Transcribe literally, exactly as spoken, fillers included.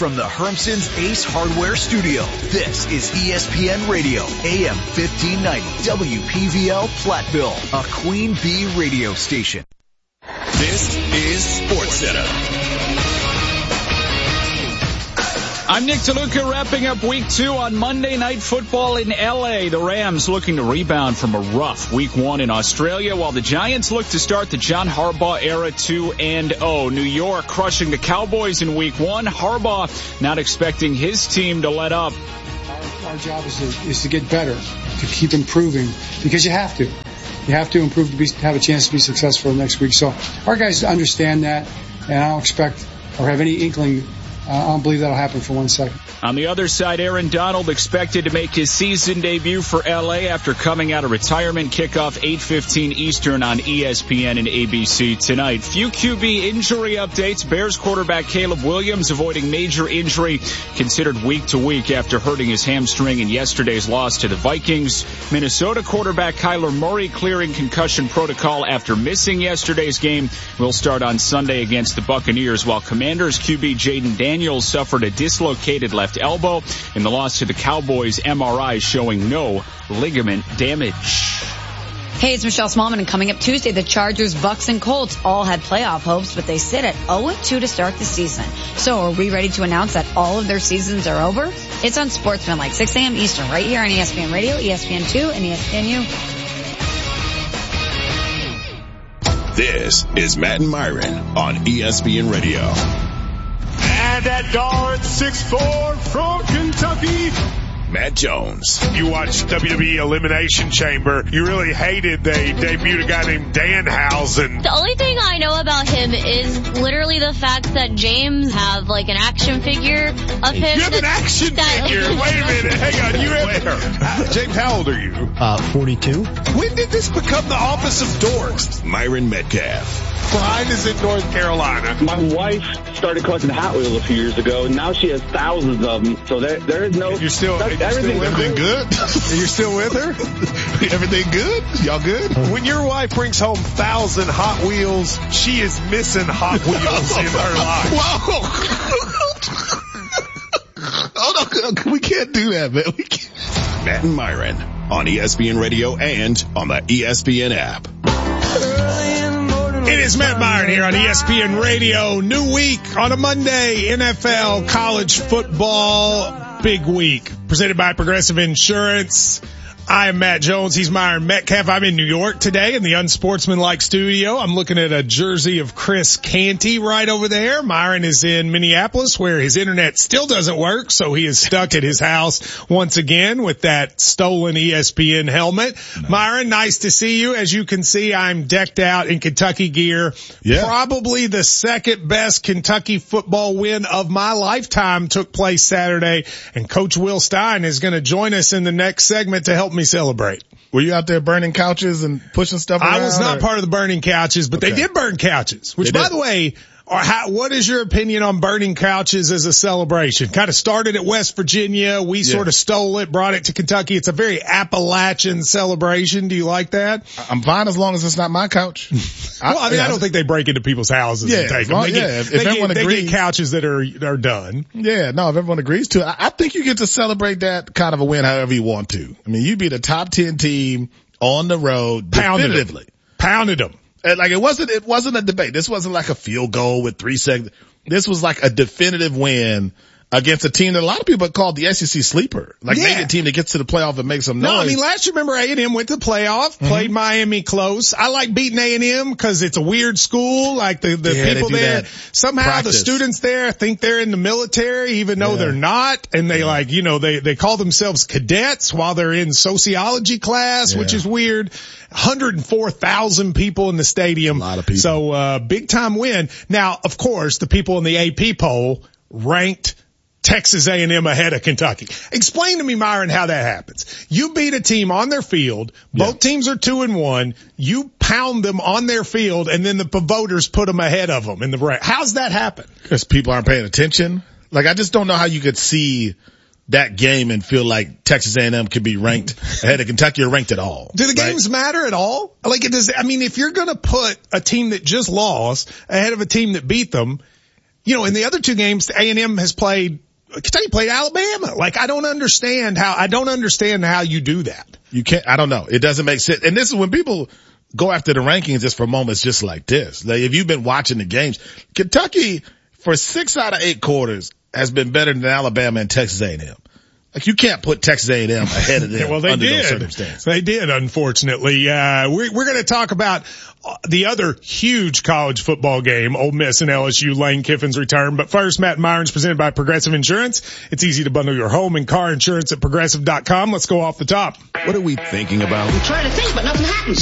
from the Hermson's Ace Hardware Studio, this is E S P N Radio, A M fifteen ninety, W P V L Platteville, a Queen Bee radio station. This is SportsCenter. I'm Nick DeLuca, wrapping up week two on Monday Night Football in L A. The Rams looking to rebound from a rough week one in Australia, while the Giants look to start the John Harbaugh era two and oh. New York crushing the Cowboys in week one. Harbaugh not expecting his team to let up. Our, our job is to, is to get better, to keep improving, because you have to. You have to improve to, be, to have a chance to be successful next week. So our guys understand that, and I don't expect or have any inkling. Uh, I don't believe that'll happen for one second. On the other side, Aaron Donald expected to make his season debut for L A after coming out of retirement. Kickoff eight fifteen Eastern on E S P N and A B C tonight. Few Q B injury updates. Bears quarterback Caleb Williams avoiding major injury, considered week to week after hurting his hamstring in yesterday's loss to the Vikings. Minnesota quarterback Kyler Murray clearing concussion protocol after missing yesterday's game. Will start on Sunday against the Buccaneers, while Commanders Q B Jaden Daniels suffered a dislocated left elbow in the loss to the Cowboys. M R I showing no ligament damage. Hey, it's Michelle Smallman, and coming up Tuesday, the Chargers, Bucks, and Colts all had playoff hopes, but they sit at oh and two to start the season. So are we ready to announce that all of their seasons are over? It's on Sportsman, like six a.m. Eastern, right here on E S P N Radio, E S P N two, and E S P N U. This is Matt and Myron on E S P N Radio. And at guard, six four from Kentucky, Matt Jones. You watched W W E Elimination Chamber. You really hated they debuted a guy named Danhausen. The only thing I know about him is literally the fact that James have like an action figure of him. You have an action that, figure? Wait a minute. Hang on. You have where? James, how old are you? Uh, forty-two. When did this become the office of dorks? Myron Metcalf. Brian is in North Carolina. My wife started collecting Hot Wheels a few years ago, and now she has thousands of them. So there, there is no. And you're still, that, you're everything still everything good? You're still with her? Everything good? Y'all good? When your wife brings home thousand Hot Wheels, she is missing Hot Wheels in her life. Whoa! Oh no, we can't do that, man. We can't. Matt and Myron on E S P N Radio and on the E S P N app. It is Matt Myron here on E S P N Radio. New week on a Monday. N F L, college football, big week. Presented by Progressive Insurance. I am Matt Jones. He's Myron Metcalf. I'm in New York today in the Unsportsmanlike studio. I'm looking at a jersey of Chris Canty right over there. Myron is in Minneapolis where his internet still doesn't work, so he is stuck at his house once again with that stolen E S P N helmet. Nice. Myron, nice to see you. As you can see, I'm decked out in Kentucky gear. Yeah. Probably the second best Kentucky football win of my lifetime took place Saturday, and Coach Will Stein is going to join us in the next segment to help me celebrate. Were you out there burning couches and pushing stuff around? I was not or? part of the burning couches, but okay. They did burn couches, which, by the way, or how, what is your opinion on burning couches as a celebration? Kind of started at West Virginia. We yeah. sort of stole it, brought it to Kentucky. It's a very Appalachian celebration. Do you like that? I'm fine as long as it's not my couch. Well, I mean, I, I don't think they break into people's houses yeah, and take them. Well, they yeah, get, if, they if everyone get, agrees, they get couches that are are done. Yeah, no, if everyone agrees to it, I, I think you get to celebrate that kind of a win however you want to. I mean, you beat a top ten team on the road, pounded definitively. Them. Pounded them. And like it wasn't, it wasn't a debate. This wasn't like a field goal with three seconds. This was like a definitive win against a team that a lot of people called the S E C sleeper. Like yeah. maybe a team that gets to the playoff and makes some noise. No, I mean, last year, remember A and M went to the playoff, mm-hmm. played Miami close. I like beating A and M because it's a weird school. Like the, the yeah, people there, somehow practice. The students there think they're in the military, even though yeah. they're not. And they yeah. like, you know, they, they call themselves cadets while they're in sociology class, yeah. which is weird. one hundred four thousand people in the stadium. A lot of people. So, uh, big time win. Now, of course, the people in the A P poll ranked Texas A and M ahead of Kentucky. Explain to me, Myron, how that happens. You beat a team on their field. Both yeah. teams are two and one. You pound them on their field, and then the voters put them ahead of them in the rank. How's that happen? Because people aren't paying attention. Like, I just don't know how you could see that game and feel like Texas A and M could be ranked ahead of Kentucky or ranked at all. Do the right? games matter at all? Like, it does. I mean, if you're going to put a team that just lost ahead of a team that beat them, you know, in the other two games, A and M has played, Kentucky played Alabama. Like, I don't understand how, I don't understand how you do that. You can't, I don't know. It doesn't make sense. And this is when people go after the rankings just for moments just like this. Like, if you've been watching the games, Kentucky for six out of eight quarters has been better than Alabama and Texas A and M. Like, you can't put Texas A and M ahead of them well, they under did. those circumstances. They did, unfortunately. Uh, we're, we're going to talk about the other huge college football game, Ole Miss and L S U, Lane Kiffin's return. But first, Matt and Myron's presented by Progressive Insurance. It's easy to bundle your home and car insurance at progressive dot com. Let's go off the top. What are we thinking about? I'm trying to think, but nothing happens.